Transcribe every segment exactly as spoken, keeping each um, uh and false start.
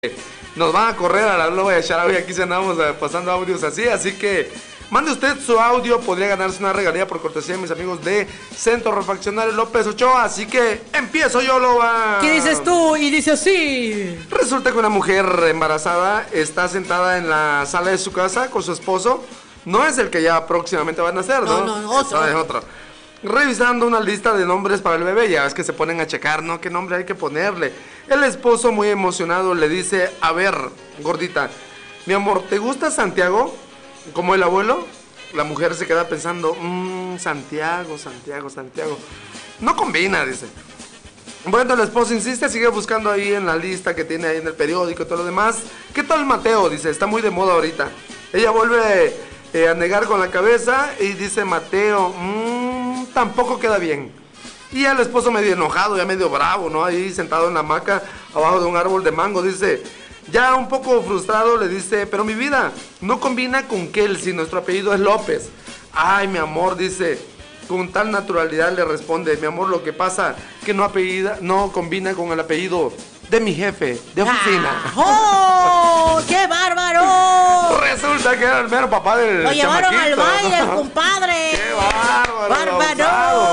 Nos van a correr a la Loba de Sharawi. Aquí se andamos eh, pasando audios así. Así que mande usted su audio. Podría ganarse una regalía por cortesía de mis amigos de Centro Refaccionario López Ochoa. Así que empiezo yo, Loba. ¿Qué dices tú? Y dice así. Resulta que una mujer embarazada está sentada en la sala de su casa con su esposo. No es el que ya próximamente van a nacer, ¿no? No, no, otro. No, es otro. Revisando una lista de nombres para el bebé, ya es que se ponen a checar, ¿no? ¿Qué nombre hay que ponerle? El esposo, muy emocionado, le dice: a ver, gordita, mi amor, ¿te gusta Santiago? ¿Como el abuelo? La mujer se queda pensando: mmm, Santiago, Santiago, Santiago. No combina, dice. Bueno, el esposo insiste, sigue buscando ahí en la lista que tiene ahí en el periódico y todo lo demás. ¿Qué tal Mateo? Dice, está muy de moda ahorita. Ella vuelve eh, a negar con la cabeza y dice: Mateo, mmm, tampoco queda bien. Y el esposo medio enojado, ya medio bravo, ¿no? Ahí sentado en la hamaca, abajo de un árbol de mango, dice, ya un poco frustrado, le dice: pero mi vida, no combina con Kelsey, nuestro apellido es López. Ay, mi amor, dice, con tal naturalidad le responde: mi amor, lo que pasa que no apellida, no combina con el apellido de mi jefe de oficina. ¡Ah! ¡Oh! ¡Qué bárbaro! Resulta que era el mero papá del Lo llevaron al baile, el ¿no? compadre. ¡Qué bárbaro! ¡Bárbaro!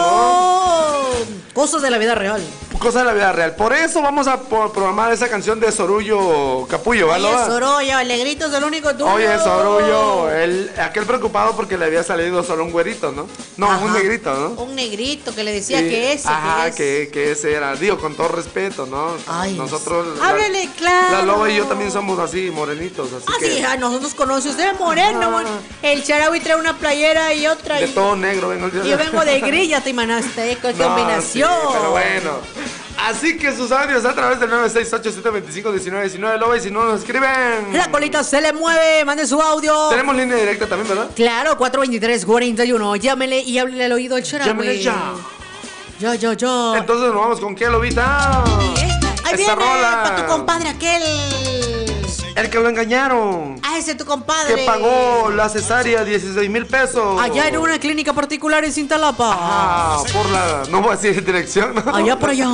¿No? Cosas de la vida real. Cosas de la vida real. Por eso vamos a po- programar esa canción de Sorullo Capullo, ¿vale? Oye, Sorullo, el negrito es el único tuyo. Oye, Sorullo, el, aquel preocupado porque le había salido solo un güerito, ¿no? No, Ajá. un negrito, ¿no? Un negrito que le decía Y- que ese, Ajá, que es. que, que ese era. Digo, con todo respeto, ¿no? Ay, nosotros. háblele la, claro. La Loba y yo también somos así, morenitos, así Ah, que. sí, a nosotros conocemos de moreno. Ajá. Bueno, el Sharawi trae una playera y otra. De y, todo negro vengo el día y yo vengo de gris, ya te imaginaste, ¿eh? Qué No, combinación. sí, pero bueno. Así que sus audios a través del nueve seis ocho siete dos cinco uno nueve uno nueve, Loba, y si no nos escriben. La colita se le mueve, mande su audio. Tenemos línea directa también, ¿verdad? Claro, cuatro veintitrés cuarenta y uno. Llámele y háblele al oído al Sharawi. Llámele ya. Ya, ya, ya. Entonces nos vamos con qué, Lobita. Ahí Esa viene, rola. para tu compadre aquel. El que lo engañaron. Ah, ese tu compadre. Que pagó la cesárea dieciséis mil pesos. Allá en una clínica particular en Cintalapa. Ah, por la. No voy a decir dirección, ¿no? Allá por allá.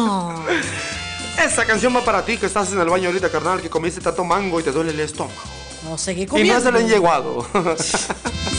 Esa canción va para ti que estás en el baño ahorita, carnal, que comiste tanto mango y te duele el estómago. No sé qué Y comiendo. más el enyeguado.